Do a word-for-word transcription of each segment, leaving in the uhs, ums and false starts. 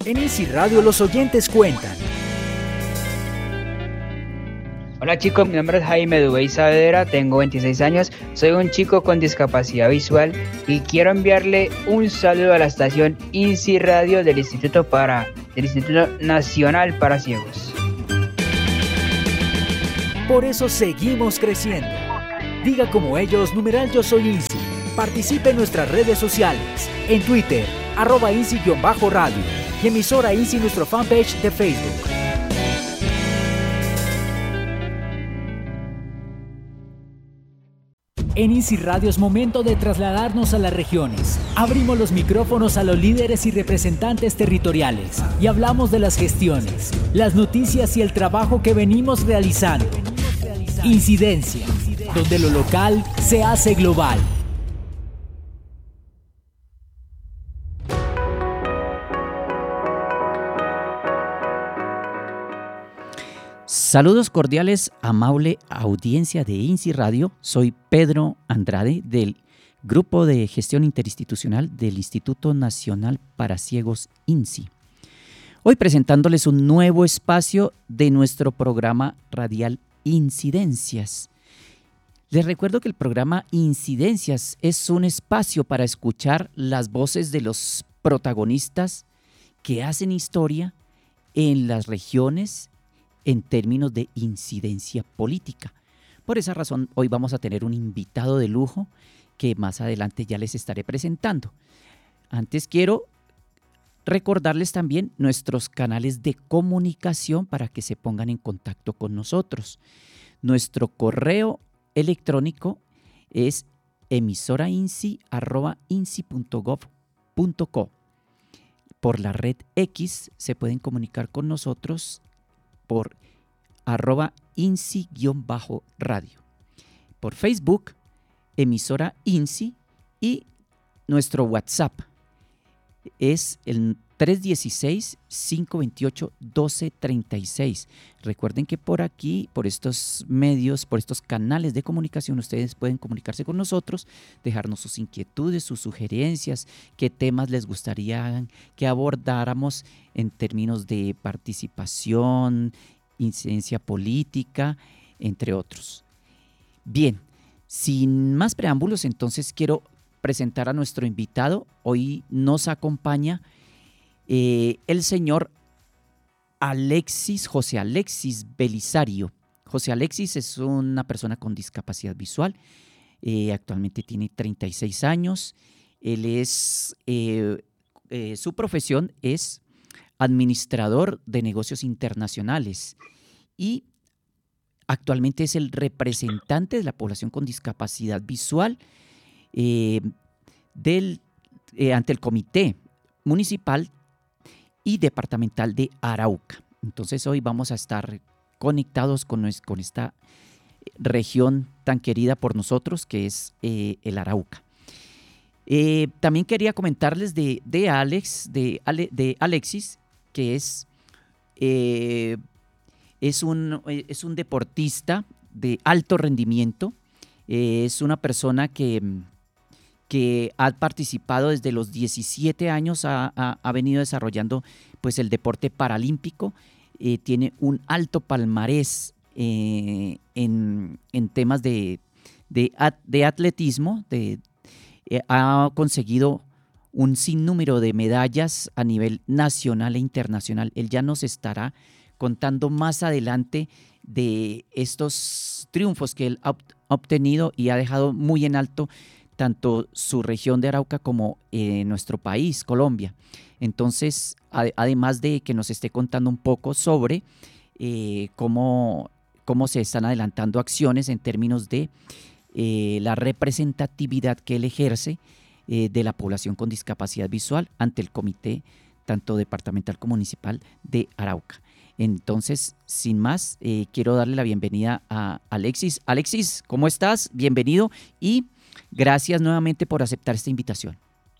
En INSI Radio los oyentes cuentan. Hola chicos, mi nombre es Jaime Dubey Saavedra, tengo veintiséis años, soy un chico con discapacidad visual y quiero enviarle un saludo a la estación INSI Radio del Instituto, para, del Instituto Nacional para Ciegos. Por eso seguimos creciendo. Diga como ellos, numeral Yo Soy INSI. Participe en nuestras redes sociales, en Twitter, arroba INSI-radio y emisora INSI nuestro fanpage de Facebook. En INSI Radio es momento de trasladarnos a las regiones. Abrimos los micrófonos a los líderes y representantes territoriales y hablamos de las gestiones, las noticias y el trabajo que venimos realizando. Incidencia, donde lo local se hace global. Saludos cordiales, amable audiencia de INSI Radio. Soy Pedro Andrade del Grupo de Gestión Interinstitucional del Instituto Nacional para Ciegos INSI. Hoy presentándoles un nuevo espacio de nuestro programa radial Incidencias. Les recuerdo que el programa Incidencias es un espacio para escuchar las voces de los protagonistas que hacen historia en las regiones en términos de incidencia política. Por esa razón, hoy vamos a tener un invitado de lujo que más adelante ya les estaré presentando. Antes quiero recordarles también nuestros canales de comunicación para que se pongan en contacto con nosotros. Nuestro correo electrónico es emisorainsi arroba insi punto gov punto co. Por la red X se pueden comunicar con nosotros por arroba INSI-radio. Por Facebook, emisora INSI, y nuestro WhatsApp es el tres uno seis, cinco dos ocho, uno dos tres seis. Recuerden que por aquí, por estos medios, por estos canales de comunicación, ustedes pueden comunicarse con nosotros, dejarnos sus inquietudes, sus sugerencias, qué temas les gustaría que abordáramos en términos de participación, incidencia política, entre otros. Bien, sin más preámbulos, entonces quiero presentar a nuestro invitado. Hoy nos acompaña eh, el señor Alexis, José Alexis Belisario. José Alexis es una persona con discapacidad visual, eh, actualmente tiene treinta y seis años. Él es, eh, eh, su profesión es administrador de negocios internacionales y actualmente es el representante de la población con discapacidad visual eh, del, eh, ante el Comité Municipal y Departamental de Arauca. Entonces hoy vamos a estar conectados con, con esta región tan querida por nosotros que es eh, el Arauca. Eh, también quería comentarles de, de, Alex, de, Ale, de Alexis, que es, eh, es, un, es un deportista de alto rendimiento, eh, es una persona que, que ha participado desde los diecisiete años, ha, ha, ha venido desarrollando pues, el deporte paralímpico, eh, tiene un alto palmarés eh, en, en temas de, de, de atletismo, de, eh, ha conseguido un sinnúmero de medallas a nivel nacional e internacional. Él ya nos estará contando más adelante de estos triunfos que él ha obtenido y ha dejado muy en alto tanto su región de Arauca como eh, nuestro país, Colombia. Entonces, a, además de que nos esté contando un poco sobre eh, cómo, cómo se están adelantando acciones en términos de eh, la representatividad que él ejerce eh, de la población con discapacidad visual ante el comité tanto departamental como municipal de Arauca. Entonces, sin más, eh, quiero darle la bienvenida a Alexis. Alexis, ¿cómo estás? Bienvenido y gracias nuevamente por aceptar esta invitación.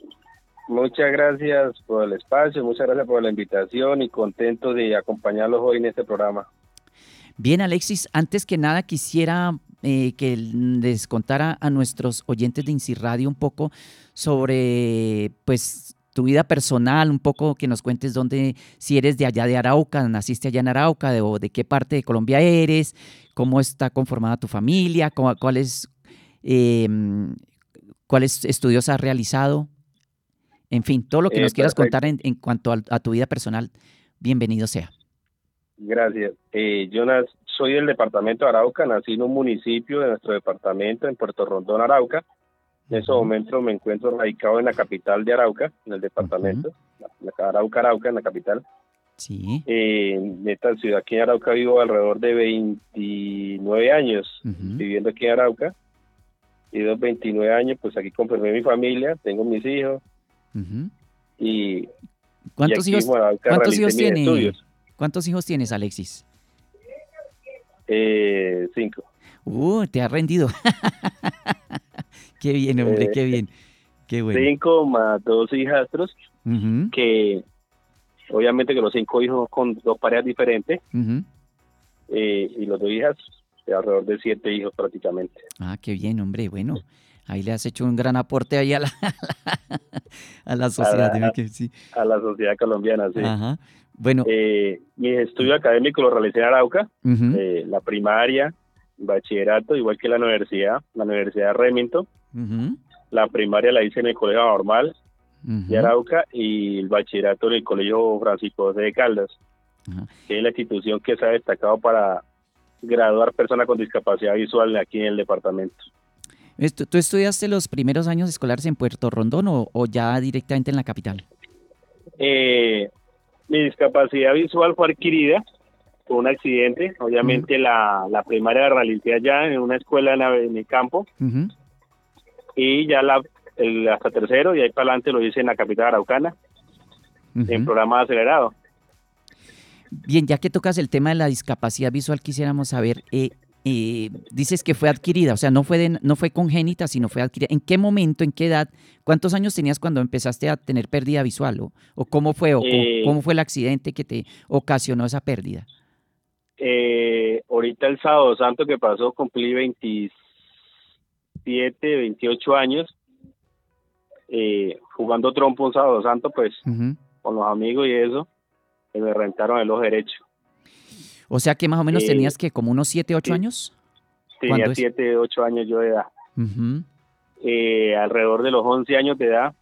Muchas gracias por el espacio, muchas gracias por la invitación y contento de acompañarlos hoy en este programa. Bien, Alexis, antes que nada quisiera eh, que les contara a nuestros oyentes de INSI Radio un poco sobre pues, tu vida personal, un poco que nos cuentes dónde, si eres de allá de Arauca, naciste allá en Arauca, de, o de qué parte de Colombia eres, cómo está conformada tu familia, cómo, cuáles, eh, cuáles estudios has realizado. En fin, todo lo que Eh, nos quieras perfecto. contar en, en cuanto a, a tu vida personal, bienvenido sea. Gracias. Eh, yo nas- soy del departamento de Arauca, nací en un municipio de nuestro departamento, en Puerto Rondón, Arauca. En ese Ujú, momento me encuentro radicado en la capital de Arauca, en el ujú, departamento, la, la Arauca, Arauca, en la capital. sí. Eh, en esta ciudad, aquí en Arauca, vivo alrededor de veintinueve años Ujú, viviendo aquí en Arauca. Y de los veintinueve años, pues aquí conformé mi familia, tengo mis hijos ujú. y, y ¿Cuántos aquí hijos, mismo en Arauca cuántos realicé hijos mis tiene, estudios. cuántos hijos tienes, Alexis? Eh, cinco. Uh, te has rendido. Qué bien, hombre, Eh, qué bien. Qué bueno. cinco más dos hijastros, Ujú, que obviamente que los cinco hijos con dos parejas diferentes, ujú. eh, y los dos hijas, de alrededor de siete hijos prácticamente, Ah, qué bien, hombre. Bueno, ahí le has hecho un gran aporte ahí a la, a la a sociedad. Dime la, que sí. a la sociedad colombiana, sí. Ajá. Bueno, Eh, mis estudios académicos los realicé en Arauca, ujú, eh, la primaria, bachillerato, igual que la universidad, la Universidad de Remington. ujú, La primaria la hice en el Colegio Normal de ujú, Arauca y el bachillerato en el Colegio Francisco José de Caldas, ajá. que es la institución que se ha destacado para graduar personas con discapacidad visual aquí en el departamento. Esto- ¿Tú estudiaste los primeros años escolares en Puerto Rondón o, o ya directamente en la capital? Eh, mi discapacidad visual fue adquirida por un accidente. Ujú, Obviamente la, la primaria la realicé allá en una escuela en, la- en el campo, ujú, y ya la, el, hasta tercero y ahí para adelante lo hice en la capital araucana en ujú. programa acelerado. Bien, ya que tocas el tema de la discapacidad visual, quisiéramos saber, eh, eh, dices que fue adquirida, o sea, no fue, de- no fue congénita, sino fue adquirida. ¿En qué momento, en qué edad, cuántos años tenías cuando empezaste a tener pérdida visual? ¿O, o cómo fue, o cómo, Eh, cómo fue el accidente que te ocasionó esa pérdida? eh, ahorita el sábado santo que pasó cumplí veintisiete, veintiocho años, eh, jugando trompo un sábado santo, pues Ujú. con los amigos y eso, que me rentaron el ojo derecho. O sea que más o menos Eh, tenías que como unos siete, ocho sí, años. tenía ¿Cuándo es? siete, ocho años yo de edad. Ujú. Eh, alrededor de los once años de edad,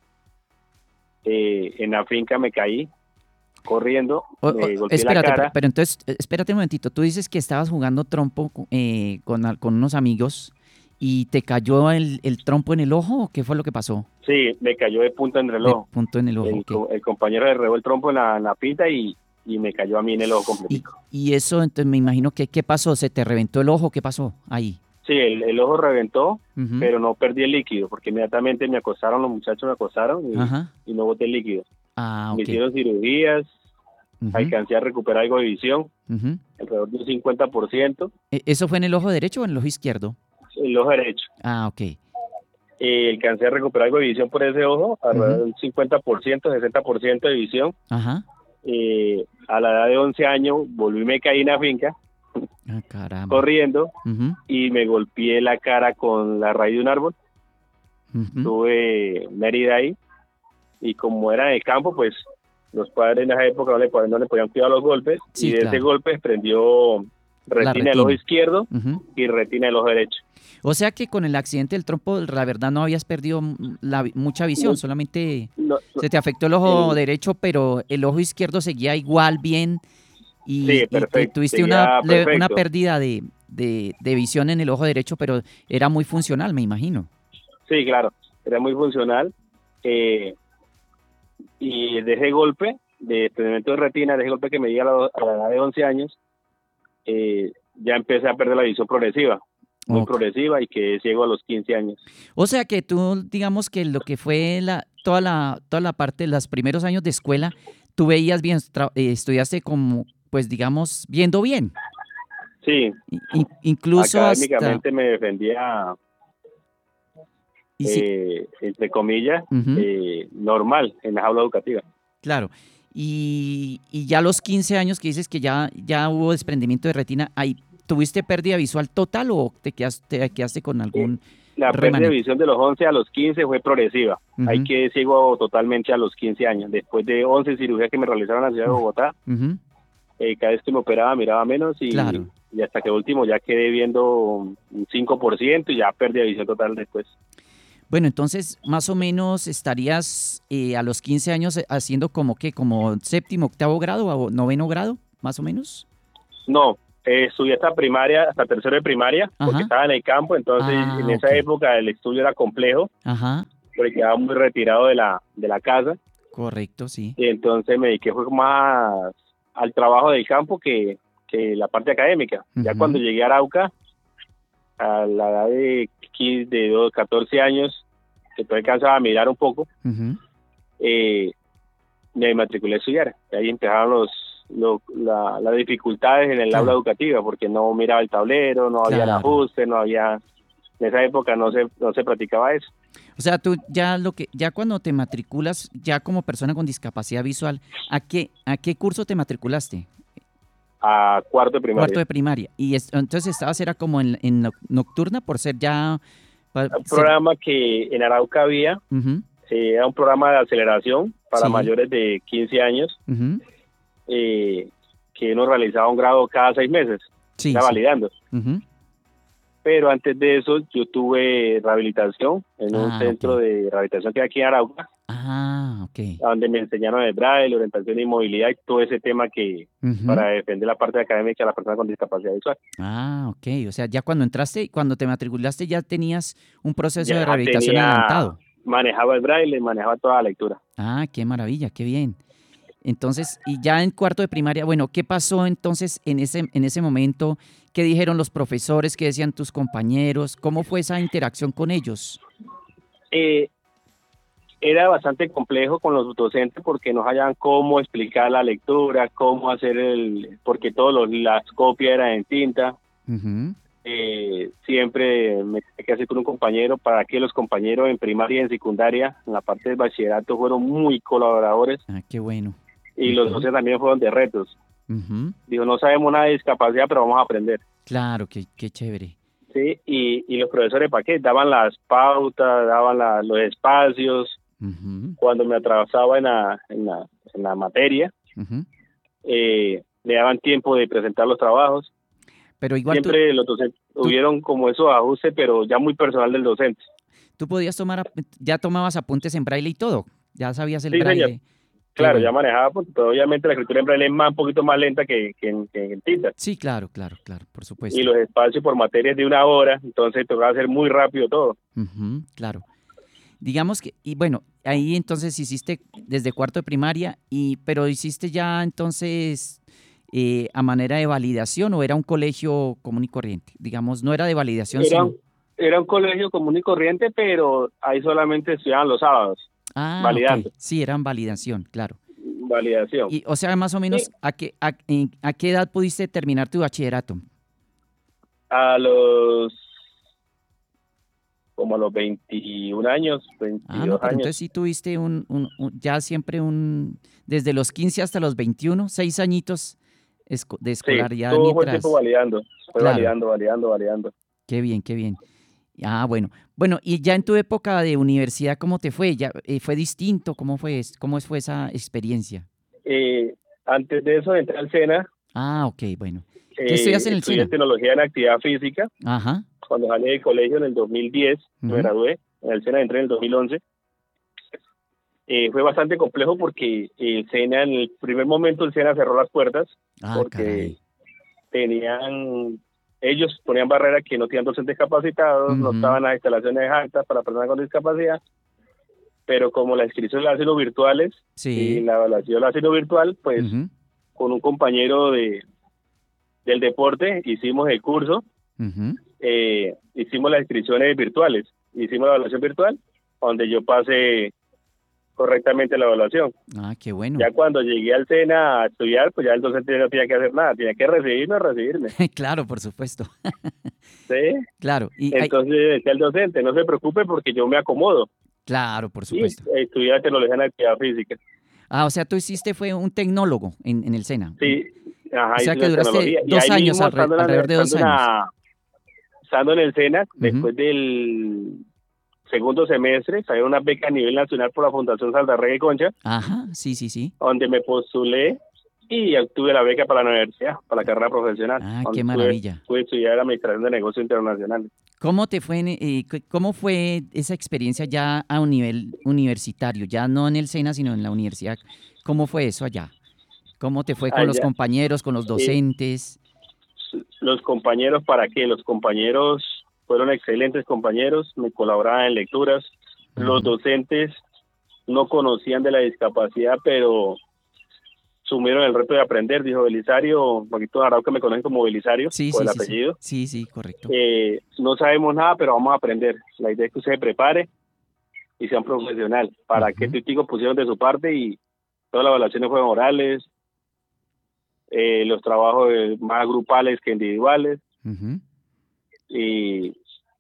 eh, en la finca me caí corriendo, O- o- me golpeé la espérate, pero, cara. pero entonces, eh, espérate un momentito. Tú dices que estabas jugando trompo eh, con, al- con unos amigos y te cayó el, el trompo en el ojo, ¿o qué fue lo que pasó? Sí, me cayó de punta en el De ojo. punto en el ojo, El, ok. co- el compañero le regó el trompo en la, en la pinta y, y me cayó a mí en el ojo Y, completico. y eso, entonces me imagino que, ¿qué pasó? ¿Se te reventó el ojo? ¿Qué pasó ahí? Sí, el, el ojo reventó, Ujú. pero no perdí el líquido, porque inmediatamente me acostaron, los muchachos me acostaron y, Ajá. y no boté el líquido. Ah, Me ok. hicieron cirugías, Ujú, alcancé a recuperar algo de visión, ujú. alrededor de un cincuenta por ciento, ¿E- ¿Eso fue en el ojo derecho o en el ojo izquierdo? el ojo derecho. Ah, ok. Eh, alcancé a recuperar algo de visión por ese ojo, alrededor Ujú. del cincuenta por ciento, sesenta por ciento de visión. Ajá. Eh, a la edad de once años volví y me caí en la finca, Ah, caramba. corriendo, Ujú, y me golpeé la cara con la raíz de un árbol. ujú. Tuve una herida ahí, y como era de campo, pues los padres en esa época no le, pod- no le podían cuidar los golpes, Sí, y de ese claro. golpe desprendió La retina del ojo retina. izquierdo Ujú. y retina del ojo derecho. O sea que con el accidente del trompo, la verdad no habías perdido mm, la vi- mucha visión, No, solamente no, no, se te afectó el ojo el- derecho, pero el ojo izquierdo seguía igual bien y, sí, y- y perfecto, tuviste una, seguía leve- una perfecto. pérdida de, de- de visión en el ojo derecho, pero era muy funcional, me imagino. Sí, claro, era muy funcional. eh, y de ese golpe, de desprendimiento de retina, de ese golpe que me di a la, a la edad de once años, eh, ya empecé a perder la visión progresiva, muy Ok. progresiva, y quedé ciego a los quince años. O sea que tú, digamos que lo que fue la, toda, la, toda la parte, los primeros años de escuela, tú veías bien, tra- eh, estudiaste como, pues digamos, viendo bien. Sí, I- in- incluso hasta... académicamente me defendía, Y sí, eh, entre comillas, ujú, eh, normal en la aula educativa. claro. Y, y ya a los quince años que dices que ya, ya hubo desprendimiento de retina, ahí, ¿tuviste pérdida visual total o te quedaste, te quedaste con Eh, algún, la pérdida de visión de los once a los quince fue progresiva. Uh-huh. Ahí quedé ciego totalmente a los quince años. Después de once cirugías que me realizaron en la ciudad de Bogotá, uh-huh. eh, cada vez que me operaba miraba menos y, claro. y hasta que último ya quedé viendo un cinco por ciento y ya perdí de visión total después. Bueno, entonces más o menos estarías eh, a los quince años haciendo como que, como séptimo, octavo grado o noveno grado, más o menos. No, eh, estudié hasta primaria, hasta tercero de primaria, Ajá. porque estaba en el campo, entonces ah, en esa okay. época el estudio era complejo, Ajá. porque quedaba muy retirado de la de la casa. Correcto, sí. Y entonces me dediqué fue más al trabajo del campo que, que la parte académica. Uh-huh. Ya cuando llegué a Arauca, a la edad de quince, de doce, catorce años, que todavía alcanzaba a mirar un poco, uh-huh. eh, me matriculé a estudiar. Y ahí empezaron los, los, la, las dificultades en el claro. aula educativa, porque no miraba el tablero, no había claro. ajuste, no había... En esa época no se, no se practicaba eso. O sea, tú ya lo que ya cuando te matriculas, ya como persona con discapacidad visual, ¿a qué, a qué curso te matriculaste? A cuarto de primaria. Cuarto de primaria. Y es, entonces estabas, era como en, en nocturna por ser ya... Para, un programa ser... que en Arauca había, uh-huh. eh, era un programa de aceleración para sí. mayores de quince años, uh-huh. eh, que uno realizaba un grado cada seis meses, sí, está sí. validando. Uh-huh. Pero antes de eso yo tuve rehabilitación en un ah, centro okay. de rehabilitación que hay aquí en Arauca. Ah, ok. Donde me enseñaron el braille, orientación y movilidad y todo ese tema que uh-huh. para defender la parte académica de las personas con discapacidad visual. Ah, ok. O sea, ya cuando entraste, cuando te matriculaste ya tenías un proceso ya de rehabilitación tenía, adelantado. Manejaba el braille, manejaba toda la lectura. Ah, qué maravilla, qué bien. Entonces, y ya en cuarto de primaria, bueno, ¿qué pasó entonces en ese, en ese momento? ¿Qué dijeron los profesores? ¿Qué decían tus compañeros? ¿Cómo fue esa interacción con ellos? Eh, era bastante complejo con los docentes porque no sabían cómo explicar la lectura, cómo hacer el... porque todas las copias eran en tinta. Uh-huh. Eh, siempre me tenía que hacer con un compañero para que los compañeros en primaria y en secundaria, en la parte del bachillerato, fueron muy colaboradores. Ah, qué bueno. Y los docentes también fueron de retos. Uh-huh. Digo, no sabemos nada de discapacidad, pero vamos a aprender. Claro, qué, qué chévere. Sí, y, y los profesores, ¿para qué? Daban las pautas, daban la, los espacios. Uh-huh. Cuando me atravesaba en la, en la, en la materia, uh-huh. eh, le daban tiempo de presentar los trabajos. Pero igual Siempre tú, los docentes tuvieron como esos ajustes, pero ya muy personal del docente. ¿Tú podías tomar, ya tomabas apuntes en braille y todo? ¿Ya sabías el sí, braille? Señor. Claro, bueno. ya manejaba, pero obviamente la escritura en braille es más, un poquito más lenta que, que, en, que en tinta. Sí, claro, claro, claro, por supuesto. Y los espacios por materias de una hora, entonces tocaba hacer muy rápido todo. Uh-huh, claro. Digamos que, y bueno, ahí entonces hiciste desde cuarto de primaria, y pero hiciste ya entonces... Eh, a manera de validación o era un colegio común y corriente? Digamos, no era de validación, era, sino... Era un colegio común y corriente, pero ahí solamente estudiaban los sábados, ah, validando. Okay. Sí, eran validación, claro. Validación. Y, o sea, más o menos, sí. ¿a qué, a, ¿a qué edad pudiste terminar tu bachillerato? A los... como a los veintiún años, veintidós ah, no, pero años. Entonces sí tuviste un, un, un, ya siempre un... Desde los quince hasta los veintiuno, seis añitos... de escolaridad. Sí, todo mientras... fue el tiempo validando, fue claro. validando, validando, validando. Qué bien, qué bien. Ah, bueno. Bueno, y ya en tu época de universidad, ¿cómo te fue? ¿Ya eh, fue distinto? ¿Cómo fue, cómo fue esa experiencia? Eh, antes de eso entré al SENA. Ah, ok, bueno. ¿Qué eh, estudias en el estudié SENA? Tecnología en Actividad Física. Ajá. Cuando salí del colegio en el dos mil diez, uh-huh. me gradué. En el SENA entré en el dos mil once. Eh, fue bastante complejo porque el SENA, en el primer momento el SENA cerró las puertas ah, porque caray. tenían, ellos ponían barreras que no tenían docentes capacitados, uh-huh. no estaban las instalaciones altas para personas con discapacidad, pero como la inscripción la hacen los virtuales sí. y la evaluación la hacen los virtual, pues uh-huh. con un compañero de del deporte hicimos el curso, uh-huh. eh, hicimos las inscripciones virtuales, hicimos la evaluación virtual, donde yo pasé correctamente la evaluación. Ah, qué bueno. Ya cuando llegué al SENA a estudiar, pues ya el docente no tenía que hacer nada, tenía que recibirme o recibirme. Claro, por supuesto. Sí. Claro. Y entonces hay... decía el docente, no se preocupe porque yo me acomodo. Claro, por supuesto. Y estudié tecnología en actividad física. Ah, o sea, tú hiciste fue un tecnólogo en, en el SENA. Sí. Ajá, o sea que duraste dos años, alre- alrededor de dos años. Una, estando en el SENA, Ujú. después del segundo semestre, salió una beca a nivel nacional por la Fundación Saldarriaga y Concha, Ajá, sí, sí, sí. donde me postulé y obtuve la beca para la universidad, para la carrera profesional. Ah, donde qué pude, maravilla. pude estudiar Administración de Negocios Internacionales. ¿Cómo te fue, en- eh, cu- cómo fue esa experiencia ya a un nivel universitario? Ya no en el SENA, sino en la universidad. ¿Cómo fue eso allá? ¿Cómo te fue con los Allá, compañeros, con los eh, docentes? los compañeros, ¿para qué? Los compañeros fueron excelentes compañeros, me colaboraban en lecturas. Los Ujú. docentes no conocían de la discapacidad, pero sumieron el reto de aprender, dijo Belisario, Paquito Arauca me conocen como Belisario, Sí, por sí, el sí, sí. apellido. Sí, sí, correcto. Eh, no sabemos nada, pero vamos a aprender. La idea es que usted se prepare y sea un profesional. Para que Ujú. tus chicos pusieron de su parte y todas las evaluaciones fueron orales, eh, los trabajos eh, más grupales que individuales. Ujú. Y,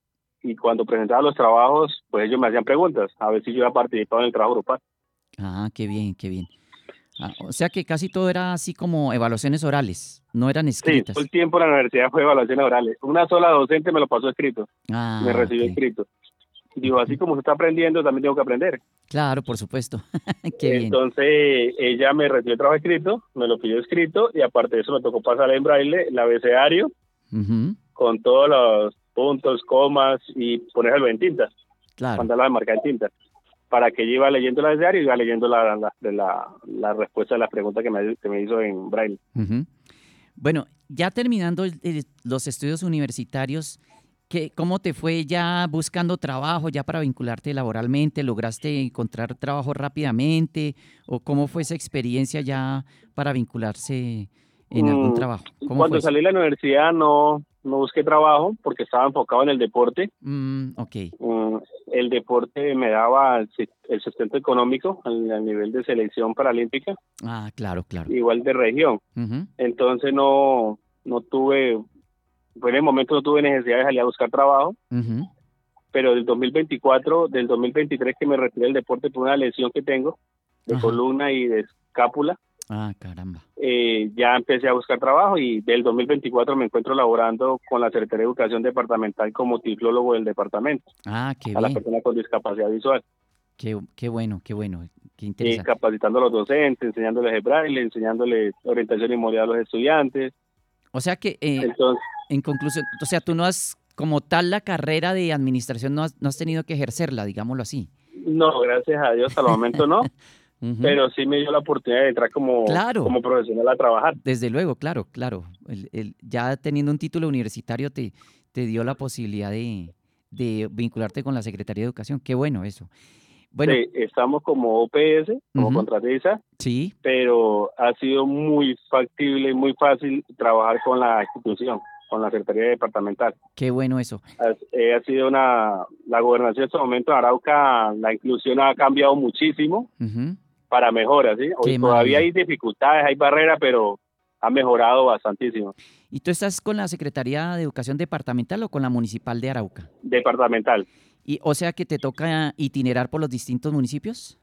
y cuando presentaba los trabajos, pues ellos me hacían preguntas, a ver si yo había participado en el trabajo grupal. Ah, qué bien, qué bien. Ah, o sea que casi todo era así como evaluaciones orales, no eran Sí, todo escritas. el tiempo en la universidad fue evaluaciones orales. Una sola docente me lo pasó escrito, me Ah, recibió ok. escrito. Digo, así Ujú. como se está aprendiendo, también tengo que aprender. Claro, por supuesto. Qué bien. Entonces, ella me recibió el trabajo escrito, me lo pidió escrito, y aparte de eso me tocó pasar en braille el abecedario Ujú. con todos los puntos, comas, y ponerlo en tinta, Claro. mandarlo a marcar en tinta, para que yo iba leyendo el abecedario y iba leyendo la, la, de la, la respuesta a las preguntas que me, que me hizo en braille. Ujú. Bueno, ya terminando el- el- los estudios universitarios, ¿qué, cómo te fue ya buscando trabajo, ya para vincularte laboralmente? ¿Lograste encontrar trabajo rápidamente? ¿O cómo fue esa experiencia ya para vincularse en algún Mm, trabajo? ¿Cómo fue Cuando eso? salí de la universidad no, no busqué trabajo porque estaba enfocado en el deporte. Mm, ok, Mm, El deporte me daba el, si- el sustento económico al, al nivel de selección paralímpica, ah, claro, claro. igual de región. Ujú. Entonces no, no tuve, pues en el momento no tuve necesidad de salir a buscar trabajo, Ujú. pero del dos mil veinticuatro, del dos mil veintitrés que me retiré del deporte por una lesión que tengo de Ajá. columna y de escápula, Ah, caramba. eh, ya empecé a buscar trabajo y del dos mil veinticuatro me encuentro laborando con la Secretaría de Educación Departamental como tiflólogo del departamento Ah, qué a las bien. personas con discapacidad visual, Qué, qué bueno, qué bueno. Qué y interesante. capacitando a los docentes, enseñándoles el braille, enseñándoles orientación y movilidad a los estudiantes. O sea que, eh, Entonces, en conclusión, o sea, tú no has, como tal, la carrera de administración no has, no has tenido que ejercerla, digámoslo así. no, gracias a Dios, hasta el momento no, Ujú. pero sí me dio la oportunidad de entrar como, Claro, como profesional a trabajar. desde luego, claro, claro. El- el- ya teniendo un título universitario te, te dio la posibilidad de, de vincularte con la Secretaría de Educación. Qué bueno eso. Bueno, Sí, estamos como O P S, como ujú, contratista, sí, pero ha sido muy factible y muy fácil trabajar con la institución, con la Secretaría Departamental. qué bueno eso. Ha, eh, ha sido una, la gobernación en este momento de Arauca, la inclusión ha cambiado muchísimo Ujú, para mejoras, ¿sí? Hoy qué todavía maravilla. hay dificultades, hay barreras, pero ha mejorado bastantísimo. ¿Y tú estás con la Secretaría de Educación Departamental o con la Municipal de Arauca? Departamental. Y, o sea que te toca itinerar por los distintos municipios.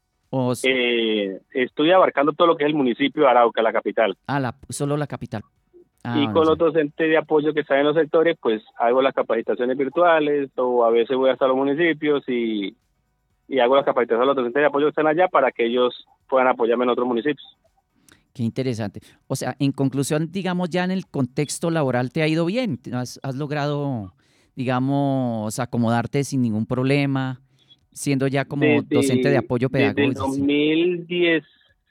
O, s- Eh, estoy abarcando todo lo que es el municipio de Arauca, la capital. ah, la, solo la capital. Ah, Y bueno, con sí. los docentes de apoyo que están en los sectores, pues hago las capacitaciones virtuales o a veces voy hasta los municipios y, y hago las capacitaciones a los docentes de apoyo que están allá para que ellos puedan apoyarme en otros municipios. Qué interesante. O sea, en conclusión, digamos, ya en el contexto laboral te ha ido bien. Te- Has, has logrado, digamos, acomodarte sin ningún problema, siendo ya como docente de Desde, apoyo desde el pedagógico. dos Sí. mil diez,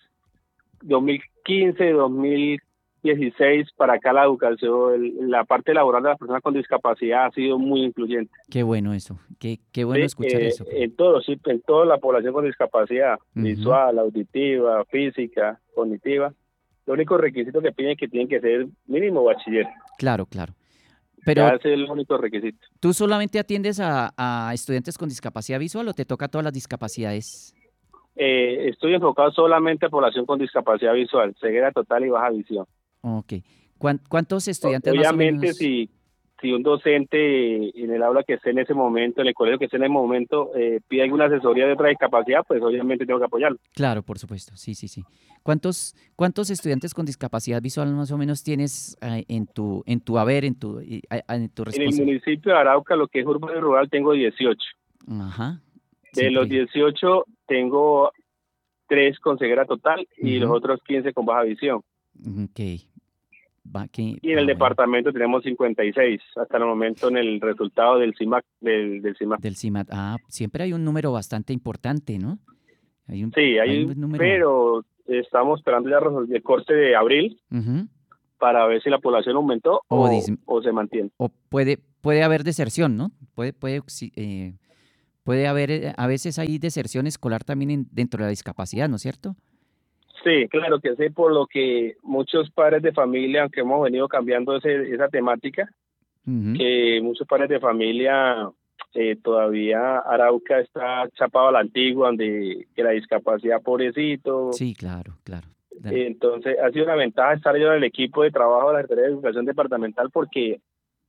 dos mil quince, dos mil dieciséis para acá la educación, el- la parte laboral de las personas con discapacidad ha sido muy incluyente. Qué bueno eso. Qué, qué bueno Sí, escuchar eh, eso. en todo, sí, en toda la población con discapacidad Ujú. visual, auditiva, física, cognitiva. Lo único requisito que piden es que tienen que ser mínimo bachiller. Claro, claro. Pero Ya ese es el único requisito. ¿tú solamente atiendes a, a estudiantes con discapacidad visual o te toca todas las discapacidades? Eh, estoy enfocado solamente a población con discapacidad visual, ceguera total y baja visión. Ok. ¿Cuán- ¿Cuántos O- estudiantes más o Obviamente, menos? si si un docente en el aula que esté en ese momento, en el colegio que esté en ese momento, eh, pide alguna asesoría de otra discapacidad, pues obviamente tengo que apoyarlo. Claro, por supuesto, sí, sí, sí. ¿Cuántos, cuántos estudiantes con discapacidad visual más o menos tienes eh, en tu en tu haber, en tu, eh, en tu En el responsabilidad? municipio de Arauca, lo que es urbano y rural, tengo dieciocho. Ajá. De Siempre. los dieciocho, tengo tres con ceguera total y Ujú. los otros quince con baja visión. Ok. Va, que, Y en ah, el bueno, departamento tenemos cincuenta y seis hasta el momento en el resultado del CIMAC. Del, del CIMAC. del CIMAT. Ah, siempre hay un número bastante importante, ¿no? Hay un, Sí, hay hay, un número. pero estamos esperando ya resol- el corte de abril Ujú. para ver si la población aumentó O, o, dis- o se mantiene. o puede, puede haber deserción, ¿no? Puede, puede, sí, eh, puede haber, eh, a veces hay deserción escolar también en- dentro de la discapacidad, ¿no es cierto? Sí, claro que sí, por lo que muchos padres de familia, aunque hemos venido cambiando ese, esa temática, Ujú. que muchos padres de familia eh, todavía Arauca está chapado a la antigua, donde que la discapacidad, pobrecito. Sí, claro, claro. Da- Eh, entonces ha sido una ventaja estar yo en el equipo de trabajo de la Secretaría de Educación Departamental porque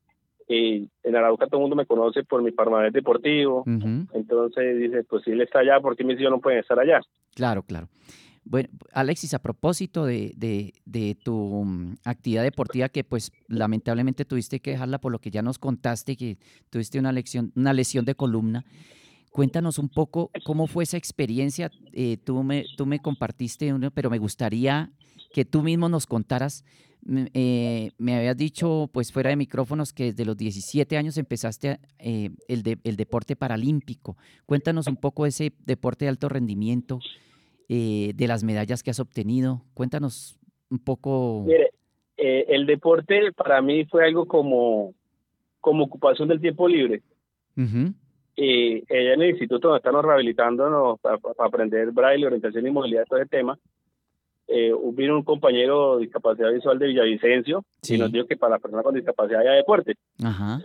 eh, en Arauca todo el mundo me conoce por mi palmarés deportivo. Ujú. Entonces dice, pues si él está allá, ¿por qué mis hijos no pueden estar allá? Claro, claro. Bueno, Alexis, a propósito de, de, de tu mm, actividad deportiva que pues lamentablemente tuviste que dejarla por lo que ya nos contaste que tuviste una lección, una lesión de columna. Cuéntanos un poco cómo fue esa experiencia. Eh, tú me, tú me compartiste uno, pero me gustaría que tú mismo nos contaras. Mm, eh, me habías dicho, pues fuera de micrófonos, que desde los diecisiete años empezaste a- eh, el, de- el deporte paralímpico. Cuéntanos un poco de ese deporte de alto rendimiento, eh, de las medallas que has obtenido. Cuéntanos un poco. Mire, eh, el deporte para mí fue algo como, como ocupación del tiempo libre. Ujú. Eh, ella en el instituto donde estamos rehabilitándonos para, para aprender braille, orientación y movilidad, todo ese tema, eh, vino un compañero de discapacidad visual de Villavicencio y nos Sí, dijo que para las personas con discapacidad haya deporte. ajá,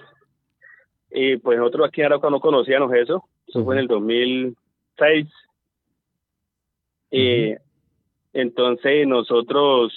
Y pues nosotros aquí en Arauca no conocíamos eso, eso fue en el dos mil seis. ujú, Eh, entonces nosotros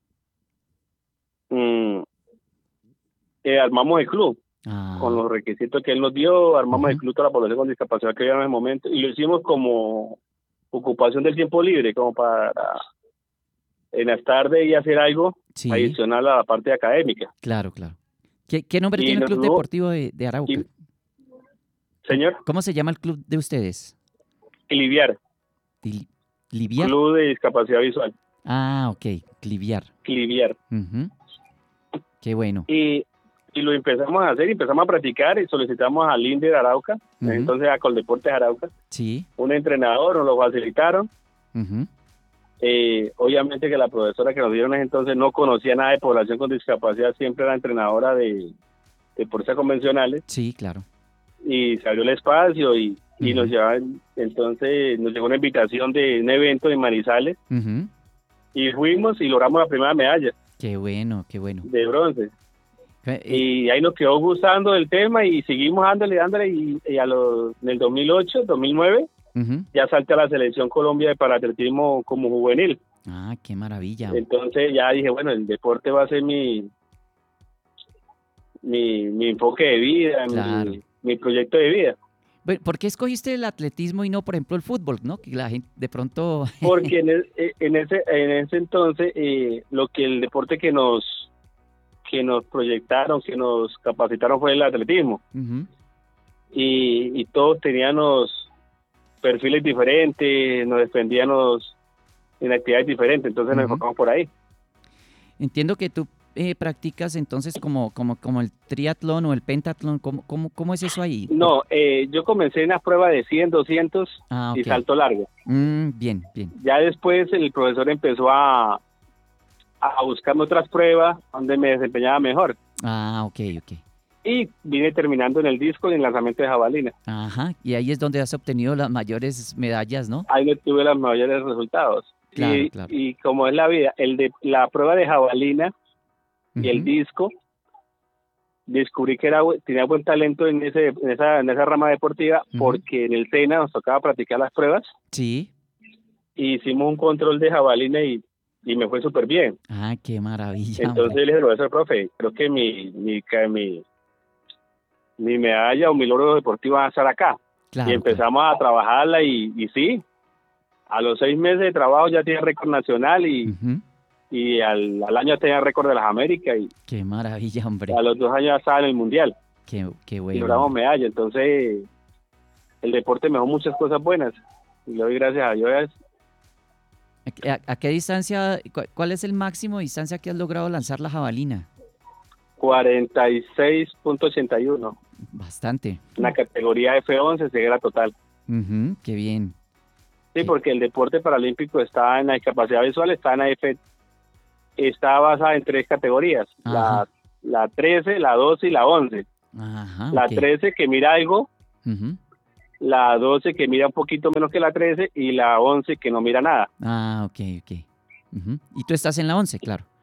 mm, eh, armamos el club con ah, los requisitos que él nos dio, armamos el ujú, club para la población con discapacidad que había en ese momento y lo hicimos como ocupación del tiempo libre, como para en las tardes y hacer algo sí, adicional a la parte académica. claro, claro. ¿Qué, qué nombre Y tiene el nos Club hubo, Deportivo de, de Arauca? y, ¿Cómo, señor, cómo se llama el club de ustedes? Cliviar, Li- ¿Liviar? Club de Discapacidad Visual, Ah, ok, Cliviar. Cliviar. Ujú. Qué bueno. Y, y lo empezamos a hacer, empezamos a practicar y solicitamos al INDE de Arauca, Ujú. entonces a Coldeportes Arauca, Sí. un entrenador, nos lo facilitaron. Ujú. Eh, obviamente que la profesora que nos dieron en ese entonces no conocía nada de población con discapacidad, siempre era entrenadora de deportes convencionales Sí, claro. y se abrió el espacio y, y Ujú. nos llevaban, entonces nos llegó una invitación de un evento en Manizales Ujú. y fuimos y logramos la primera medalla Qué bueno, qué bueno. de bronce. Eh, eh, Y ahí nos quedó gustando el tema y seguimos dándole, dándole y, y a los, en el dos mil ocho, dos mil nueve ujú. ya salté a la selección Colombia de paratletismo como juvenil. Ah, qué maravilla. Entonces ya dije, bueno, el deporte va a ser mi mi, mi enfoque de vida, Claro. mi, mi proyecto de vida. Bueno, ¿por qué escogiste el atletismo y no, por ejemplo, el fútbol, no? Que la gente de pronto. Porque en, el- en ese en ese entonces eh, lo que el deporte que nos que nos proyectaron, que nos capacitaron fue el atletismo. Ujú. Y, y todos teníamos perfiles diferentes, nos defendíamos en actividades diferentes, entonces nos Ujú. enfocamos por ahí. Entiendo que tú eh, practicas entonces como, como, como el triatlón o el pentatlón. ¿Cómo, cómo, cómo es eso ahí? No, eh, yo comencé en las pruebas de cien, doscientos Ah, y ok. salto largo. Mm, bien, bien. Ya después el profesor empezó a, a buscarme otras pruebas donde me desempeñaba mejor. Ah, ok, ok. Y vine terminando en el disco y en el lanzamiento de jabalina. Ajá. Y ahí es donde has obtenido las mayores medallas, ¿no? Ahí no tuve los mayores resultados. Claro, y, claro. y como es la vida, el de la prueba de jabalina y el Ujú. disco, descubrí que era bu- tenía buen talento en ese en esa en esa rama deportiva Ujú. porque en el SENA nos tocaba practicar las pruebas Sí. y hicimos un control de jabalina y, y me fue súper bien. Ah, qué maravilla, Entonces hombre. le dije, profesor, profe, creo que mi mi, ca- mi mi medalla o mi logro deportivo van a estar acá. Claro, y empezamos claro. a trabajarla y, y sí, a los seis meses de trabajo ya tenía récord nacional y, Ujú. y al, al año tenía récord de las Américas y Qué maravilla, hombre. a los dos años ya estaba en el Mundial Qué, qué y bueno. logramos hombre. medalla. Entonces el deporte me dejó muchas cosas buenas y le doy gracias a Dios. ¿A, a- a qué distancia, cu- cuál es el máximo distancia que has logrado lanzar la jabalina? cuarenta y seis punto ochenta y uno, Bastante. en la categoría F once, ceguera total. Ujú, qué bien. Sí, Sí. porque el deporte paralímpico está en la discapacidad visual, está en la F, está basada en tres categorías, Ajá. la, la trece, la doce y la once. Ajá, La ok. trece que mira algo, Ujú. la doce que mira un poquito menos que la trece y la once que no mira nada. Ah, ok, ok. Ujú. Y tú estás en la once, claro.